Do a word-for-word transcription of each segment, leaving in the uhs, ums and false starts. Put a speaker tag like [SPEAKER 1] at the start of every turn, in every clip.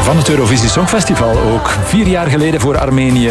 [SPEAKER 1] Van het Eurovisie Songfestival ook. Vier jaar geleden voor Armenië.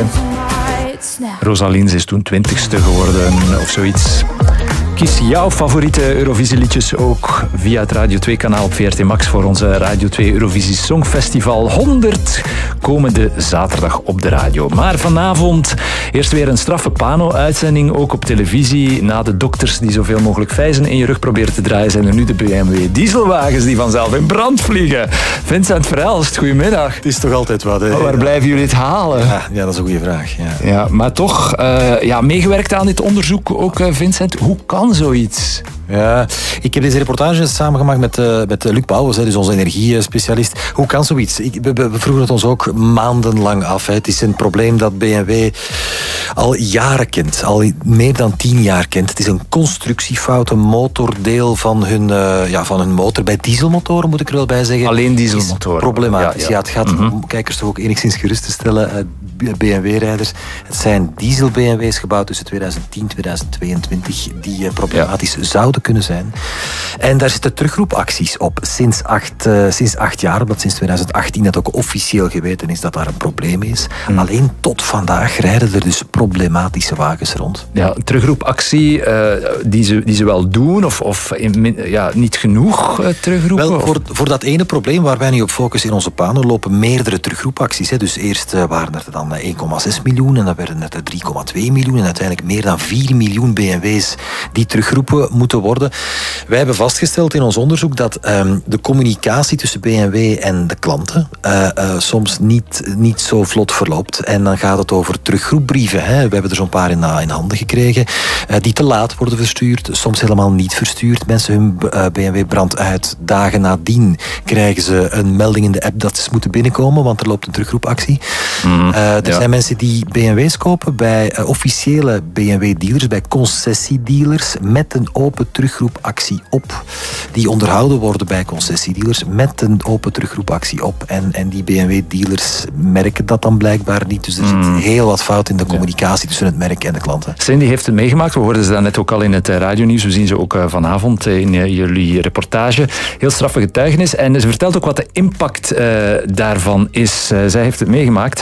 [SPEAKER 1] Rosalins is toen twintigste geworden of zoiets. Kies jouw favoriete Eurovisieliedjes ook via het Radio twee kanaal op V R T Max voor onze Radio twee Eurovisie Songfestival honderd komende zaterdag op de radio. Maar vanavond eerst weer een straffe Pano-uitzending, ook op televisie. Na de dokters die zoveel mogelijk vijzen in je rug proberen te draaien, zijn er nu de B M W dieselwagens die vanzelf in brand vliegen. Vincent Verhelst, goedemiddag.
[SPEAKER 2] Het is toch altijd wat, hè?
[SPEAKER 1] Oh, waar blijven jullie het halen?
[SPEAKER 2] Ja, ja, dat is een goede vraag. Ja,
[SPEAKER 1] ja maar toch, uh, ja, meegewerkt aan dit onderzoek ook, uh, Vincent. Hoe kan zoiets?
[SPEAKER 2] Ja, ik heb deze reportage samengemaakt met, uh, met Luc Pauwels, dus onze energiespecialist. Hoe kan zoiets? Ik, we, we vroegen het ons ook maandenlang af. Hè. Het is een probleem dat B M W al jaren kent, al meer dan tien jaar kent. Het is een constructiefout, een motordeel van hun, uh, ja, van hun motor. Bij dieselmotoren moet ik er wel bij zeggen.
[SPEAKER 1] Alleen dieselmotoren.
[SPEAKER 2] Problematisch. Ja, ja. ja, het gaat
[SPEAKER 1] mm-hmm.
[SPEAKER 2] om kijkers toch ook enigszins gerust te stellen. Uh, B M W-rijders. Het zijn diesel-B M W's gebouwd tussen tweeduizend tien en tweeduizend tweeëntwintig die uh, problematisch ja. zouden kunnen zijn. En daar zitten terugroepacties op sinds acht, uh, sinds acht jaar, omdat sinds tweeduizend achttien dat ook officieel geweten is dat daar een probleem is. Mm. Alleen tot vandaag rijden er dus problematische wagens rond.
[SPEAKER 1] Ja, een terugroepactie uh, die, ze, die ze wel doen, of, of in, ja, niet genoeg uh, terugroepen?
[SPEAKER 2] Wel, voor, voor dat ene probleem waar wij nu op focussen in onze Pano lopen meerdere terugroepacties. Hè. Dus eerst uh, waren er dan één komma zes miljoen en dan werden het drie komma twee miljoen en uiteindelijk meer dan vier miljoen B M W's die teruggeroepen moeten worden. Wij hebben vastgesteld in ons onderzoek dat um, de communicatie tussen B M W en de klanten uh, uh, soms niet, niet zo vlot verloopt. En dan gaat het over teruggroepbrieven. Hè. We hebben er zo'n paar in, uh, in handen gekregen uh, die te laat worden verstuurd, soms helemaal niet verstuurd. Mensen, hun uh, B M W brandt uit. Dagen nadien krijgen ze een melding in de app dat ze moeten binnenkomen, want er loopt een terugroepactie. Mm, uh, er ja. zijn mensen die B M W's kopen bij uh, officiële B M W-dealers, bij concessiedealers, met een open terugroepactie op. Die onderhouden worden bij concessiedealers met een open terugroepactie op. En, en die B M W-dealers merken dat dan blijkbaar niet. Dus er zit mm. heel wat fout in de communicatie ja. tussen het merk en de klanten.
[SPEAKER 1] Cindy heeft het meegemaakt. We hoorden ze daarnet ook al in het radionieuws. We zien ze ook vanavond in jullie reportage. Heel straffe getuigenis. En ze vertelt ook wat de impact uh, daarvan is. Uh, zij heeft het meegemaakt.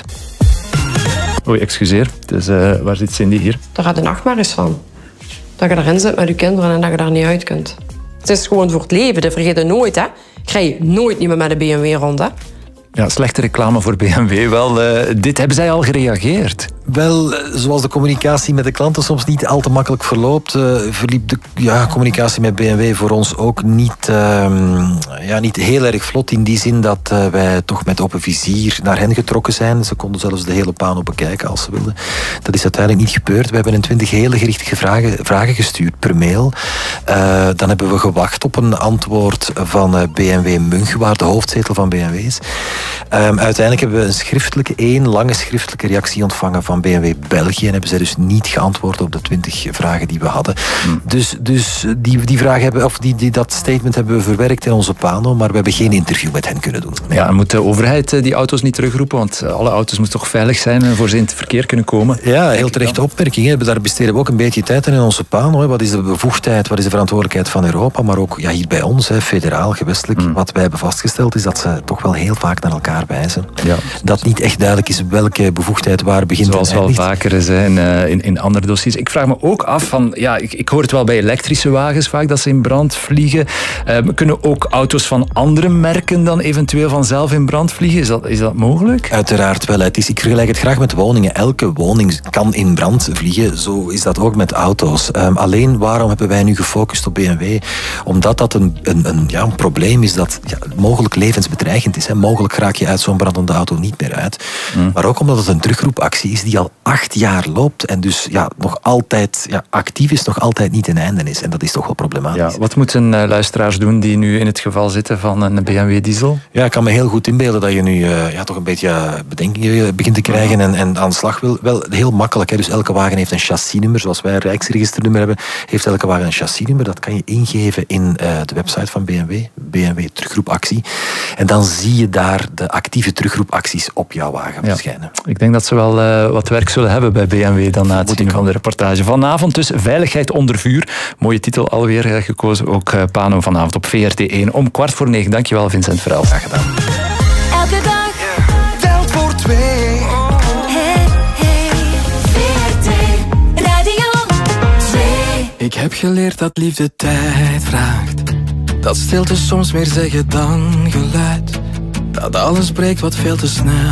[SPEAKER 1] Oei, excuseer. Dus, uh, waar zit Cindy hier?
[SPEAKER 3] Daar gaat de nachtmerries van. Dat je erin zit met je kinderen en dat je daar niet uit kunt. Het is gewoon voor het leven, dat vergeet je nooit. Hè? Ik rij nooit niet meer met de B M W rond. Hè?
[SPEAKER 1] Ja, slechte reclame voor B M W. Wel, uh, dit hebben zij al gereageerd.
[SPEAKER 2] Wel, zoals de communicatie met de klanten soms niet al te makkelijk verloopt, uh, verliep de ja, communicatie met B M W voor ons ook niet, uh, ja, niet heel erg vlot. In die zin dat uh, wij toch met open vizier naar hen getrokken zijn. Ze konden zelfs de hele Pano bekijken als ze wilden. Dat is uiteindelijk niet gebeurd. We hebben een twintig hele gerichte vragen, vragen gestuurd per mail. Uh, dan hebben we gewacht op een antwoord van uh, B M W München, waar de hoofdzetel van B M W is. Um, uiteindelijk hebben we een schriftelijke, één lange schriftelijke reactie ontvangen van B M W België en hebben zij dus niet geantwoord op de twintig vragen die we hadden. Hmm. Dus, dus die, die vragen hebben, of die, die, dat statement hebben we verwerkt in onze Pano, maar we hebben geen interview met hen kunnen doen.
[SPEAKER 1] Nee. Ja, en moet de overheid die auto's niet terugroepen? Want alle auto's moeten toch veilig zijn voor ze in het verkeer kunnen komen?
[SPEAKER 2] Ja, heel terechte opmerking. Hè. Daar besteden we ook een beetje tijd aan in onze Pano. Hè. Wat is de bevoegdheid, wat is de verantwoordelijkheid van Europa, maar ook ja, hier bij ons, hè, federaal, gewestelijk. Hmm. Wat wij hebben vastgesteld is dat ze toch wel heel vaak naar elkaar wijzen. Ja. Dat niet echt duidelijk is welke bevoegdheid waar begint
[SPEAKER 1] Zoals
[SPEAKER 2] en eindigt.
[SPEAKER 1] Wel vaker zijn uh, in, in andere dossiers. Ik vraag me ook af van, ja, ik, ik hoor het wel bij elektrische wagens vaak dat ze in brand vliegen. Uh, kunnen ook auto's van andere merken dan eventueel vanzelf in brand vliegen? Is dat, is dat mogelijk?
[SPEAKER 2] Uiteraard wel. Het is, ik vergelijk het graag met woningen. Elke woning kan in brand vliegen. Zo is dat ook met auto's. Um, alleen waarom hebben wij nu gefocust op B M W? Omdat dat een, een, een, ja, een probleem is dat ja, mogelijk levensbedreigend is. Hè. Mogelijk raak je uit zo'n brandende auto niet meer uit. Mm. Maar ook omdat het een terugroepactie is die al acht jaar loopt en dus ja, nog altijd ja, actief is, nog altijd niet een einde is. En dat is toch wel problematisch.
[SPEAKER 1] Ja, wat moeten uh, luisteraars doen die nu in het geval zitten van een B M W diesel?
[SPEAKER 2] Ja, ik kan me heel goed inbeelden dat je nu uh, ja, toch een beetje uh, bedenkingen begint te krijgen en, en aan de slag wil. Wel, heel makkelijk. Hè. Dus elke wagen heeft een chassisnummer. Zoals wij een Rijksregisternummer hebben, heeft elke wagen een chassisnummer. Dat kan je ingeven in uh, de website van B M W. B M W terugroepactie. En dan zie je daar de actieve terugroepacties op jouw wagen ja. verschijnen.
[SPEAKER 1] Ik denk dat ze wel uh, wat werk zullen hebben bij B M W dan na het zien van de reportage. Vanavond dus Veiligheid onder vuur. Mooie titel alweer uh, gekozen. Ook uh, Pano vanavond op V R T één om kwart voor negen. Dankjewel Vincent Verhelst.
[SPEAKER 2] Graag gedaan.
[SPEAKER 4] Elke dag twee. Hey, hey, V R T Radio twee.
[SPEAKER 5] Ik heb geleerd dat liefde tijd vraagt. Dat stilte soms meer zeggen dan geluid. Dat alles breekt wat veel te snel